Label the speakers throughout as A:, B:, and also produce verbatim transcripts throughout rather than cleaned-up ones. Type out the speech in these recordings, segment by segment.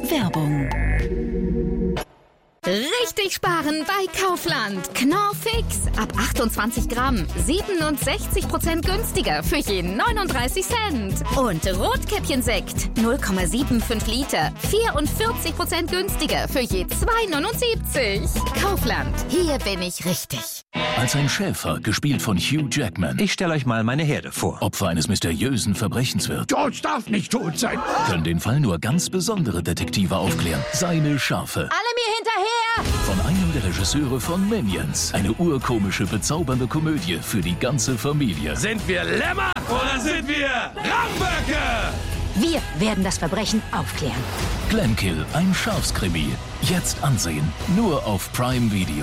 A: Werbung.
B: Richtig sparen bei Kaufland. Knorr-Fix. Ab achtundzwanzig Gramm. siebenundsechzig Prozent günstiger für jeden neununddreißig Cent. Und Rotkäppchensekt. null Komma fünfundsiebzig Liter. vierundvierzig Prozent günstiger für je zwei neunundsiebzig. Kaufland. Hier bin ich richtig.
C: Als ein Schäfer, gespielt von Hugh Jackman.
D: Ich stelle euch mal meine Herde vor.
C: Opfer eines mysteriösen Verbrechens wird.
E: George darf nicht tot sein.
C: Können den Fall nur ganz besondere Detektive aufklären. Seine Schafe.
B: Alle mir hinterher!
C: Von einem der Regisseure von Minions. Eine urkomische, bezaubernde Komödie für die ganze Familie.
E: Sind wir Lämmer oder sind wir Ramböcke?
F: Wir werden das Verbrechen aufklären.
C: Glenkill, ein Schafskrimi. Jetzt ansehen. Nur auf Prime Video.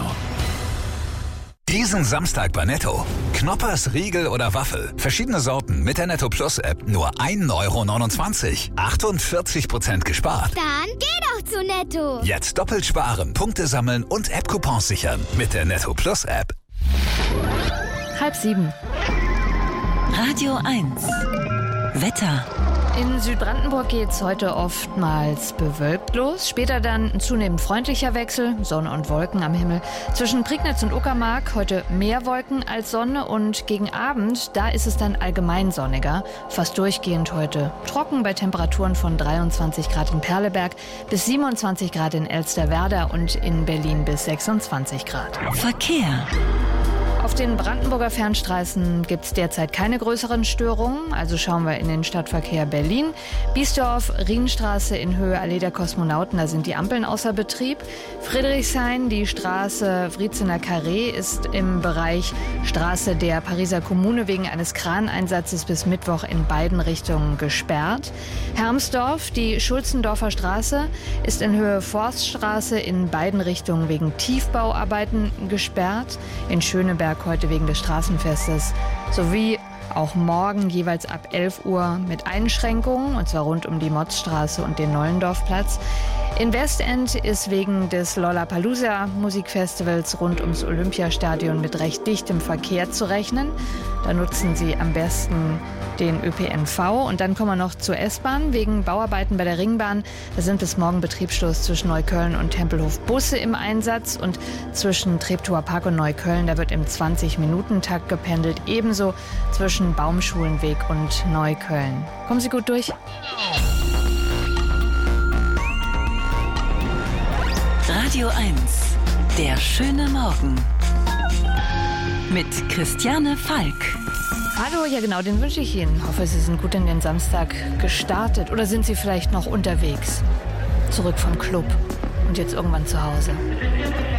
G: Diesen Samstag bei Netto. Knoppers, Riegel oder Waffel. Verschiedene Sorten mit der Netto Plus App. Nur ein Euro neunundzwanzig. achtundvierzig Prozent gespart.
H: Dann geh doch zu Netto.
G: Jetzt doppelt sparen, Punkte sammeln und App-Coupons sichern. Mit der Netto Plus App.
I: Halb sieben.
A: Radio eins. Wetter.
I: In Südbrandenburg geht es heute oftmals bewölkt los. Später dann ein zunehmend freundlicher Wechsel, Sonne und Wolken am Himmel. Zwischen Prignitz und Uckermark heute mehr Wolken als Sonne und gegen Abend, da ist es dann allgemein sonniger. Fast durchgehend heute trocken bei Temperaturen von dreiundzwanzig Grad in Perleberg bis siebenundzwanzig Grad in Elsterwerda und in Berlin bis sechsundzwanzig Grad.
A: Verkehr.
I: Auf den Brandenburger Fernstraßen gibt es derzeit keine größeren Störungen. Also schauen wir in den Stadtverkehr Berlin. Biesdorf, Rienstraße in Höhe Allee der Kosmonauten, da sind die Ampeln außer Betrieb. Friedrichshain, die Straße Wriezener Carré ist im Bereich Straße der Pariser Kommune wegen eines Kraneinsatzes bis Mittwoch in beiden Richtungen gesperrt. Hermsdorf, die Schulzendorfer Straße ist in Höhe Forststraße in beiden Richtungen wegen Tiefbauarbeiten gesperrt. In Schöneberg heute wegen des Straßenfestes sowie auch morgen jeweils ab elf Uhr mit Einschränkungen, und zwar rund um die Motzstraße und den Nollendorfplatz. In Westend ist wegen des Lollapalooza Musikfestivals rund ums Olympiastadion mit recht dichtem Verkehr zu rechnen. Da nutzen Sie am besten den Ö P N V. Und dann kommen wir noch zur S-Bahn. Wegen Bauarbeiten bei der Ringbahn, da sind bis morgen Betriebsschluss zwischen Neukölln und Tempelhof Busse im Einsatz. Und zwischen Treptower Park und Neukölln, da wird im zwanzig-Minuten-Takt gependelt. Ebenso zwischen Baumschulenweg und Neukölln. Kommen Sie gut durch.
A: Radio eins. Der schöne Morgen. Mit Christiane Falk.
I: Hallo, ja genau, den wünsche ich Ihnen. Ich hoffe, Sie sind gut in den Samstag gestartet. Oder sind Sie vielleicht noch unterwegs? Zurück vom Club und jetzt irgendwann zu Hause.